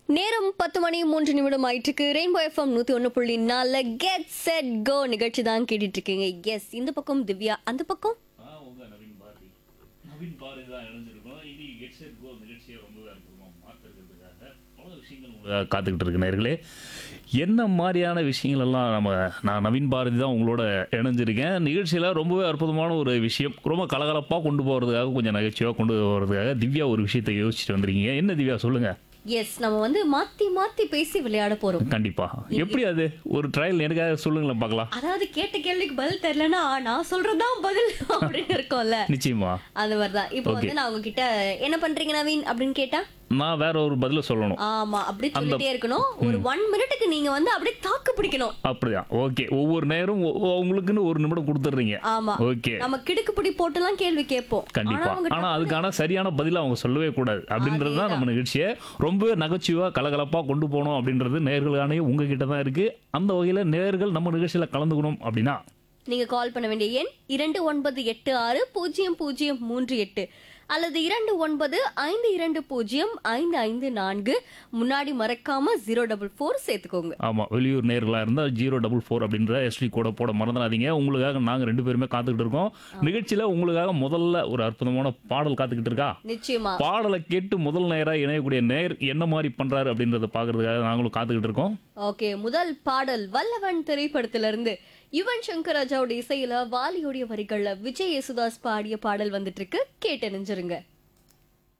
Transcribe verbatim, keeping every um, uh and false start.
நேரம் பத்து மணி மூன்று நிமிடம் ஆயிட்டுருக்கு. ரெயின்போ எஃப்எம் நூத்தி ஒன்று புள்ளி நாலு கெட் செட் கோ நிகழ்ச்சி தான் கேட்டுட்டு இருக்கீங்க. எஸ், இந்த பக்கம் திவ்யா, அந்த பக்கம் ஆ உங்க நவீன் பாரதி நவீன் பாரதி தான் இணைஞ்சிருக்கோம். இனி கெட் செட் கோ நிகழ்ச்சியை ரொம்பவே அற்புதமாக மாற்றுறதுக்காக பல விஷயங்கள் உங்களுக்கு காத்துக்கிட்டு இருக்கு நேர்களே. என்ன மாதிரியான விஷயங்கள் எல்லாம் நம்ம நான் நவீன் பாரதி தான் உங்களோட இணைஞ்சிருக்கேன். நிகழ்ச்சியில் ரொம்பவே அற்புதமான ஒரு விஷயம், ரொம்ப கலகலப்பாக கொண்டு போகிறதுக்காக, கொஞ்சம் நகைச்சுவாக கொண்டு போகிறதுக்காக திவ்யா ஒரு விஷயத்தை யோசிச்சுட்டு வந்திருக்கீங்க. என்ன திவ்யா சொல்லுங்க. எஸ், நம்ம வந்து மாத்தி மாத்தி பேசி விளையாட போறோம். கண்டிப்பா. எப்படி அது ஒரு ட்ரையல் எனக்காக சொல்லுங்களேன் பார்க்கலாம். அதாவது கேட்ட கேள்விக்கு பதில் தெரியலன்னா நான் சொல்றதுதான் பதில் அப்படின்னு இருக்கும்ல, நிச்சயமா அந்த மாதிரிதான். இப்போ வந்து நான் உங்ககிட்ட என்ன பண்றீங்க நவீன் அப்படின்னு கேட்டா நான் வேற ஒரு பதில சொல்லணும். ஆமா, அப்படி சொல்லிட்டே இருக்கணும். ஒரு ஒன் மினிட்டுக்கு நீங்க வந்து அப்படியே தாக்கு பிடிக்கணும். அப்படிதான். ஓகே, ஒவ்வொரு நேரம் உங்களுக்குன்னு ஒரு நிமிடம் கொடுத்துறீங்க. ஆமா, ஓகே. நம்ம கிடுக்குப்பிடி போட்டுலாம் கேள்வி கேட்போம். கண்டிப்பா. ஆனா அதுக்கான சரியான பதில அவங்க சொல்லவே கூடாது அப்படின்றது தான் நம்ம நிகழ்ச்சியை ரொம்பவே நகைச்சுவா கலகலப்பா கொண்டு போகணும் அப்படின்றது நேர்களுக்கான உங்ககிட்ட தான் இருக்கு. அந்த வகையில நேர்கள் நம்ம நிகழ்ச்சியில கலந்துக்கணும் அப்படின்னா நீங்க கால் பண்ண வேண்டிய எண் இரண்டு ஒன்பது எட்டு ஆறு பூஜ்ஜியம் பூஜ்ஜியம் மூன்று எட்டு அல்லது இரண்டு ஒன்பது ஐந்து இரண்டு பூஜ்ஜியம் ஐந்து ஐந்து நான்கு. முன்னாடி மறக்காம ஜீரோ டபுள் ஃபோர் சேர்த்துக்கோங்க. ஆமா, வெளியூர் நேர்களா இருந்தா ஜீரோ டபுள் ஃபோர் அப்படின்ற எஸ்டி கோட போட மறந்துடாதீங்க. உங்களுக்காக நாங்க ரெண்டு பேருமே காத்துக்கிட்டு இருக்கோம். நிகழ்ச்சியில உங்களுக்காக முதல்ல ஒரு அற்புதமான பாடல் காத்துக்கிட்டு இருக்கா. நிச்சயமா பாடலை கேட்டு முதல் நேரா இணையக்கூடிய நேர் என்ன மாதிரி பண்றாரு அப்படின்றத பாக்குறதுக்காக நாங்களும் காத்துக்கிட்டு இருக்கோம். ஓகே, முதல் பாடல் வல்லவன் திரைப்படத்துல இருந்து யுவன் சங்கர் ராஜாவோட இசையில வாலியோடைய வரிகள்ல விஜய் யேசுதாஸ் பாடிய பாடல் வந்துட்டு இருக்கு. கேட்டு நெஞ்சிருங்க.